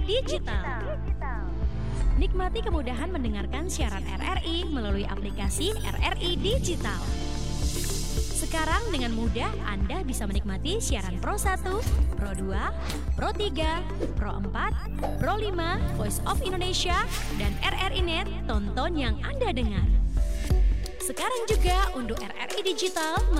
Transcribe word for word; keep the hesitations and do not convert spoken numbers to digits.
Digital. Nikmati kemudahan mendengarkan siaran R R I melalui aplikasi R R I Digital. Sekarang dengan mudah Anda bisa menikmati siaran Pro satu, Pro dua, Pro tiga, Pro empat, Pro lima, Voice of Indonesia, dan R R I Net, tonton yang Anda dengar. Sekarang juga unduh R R I Digital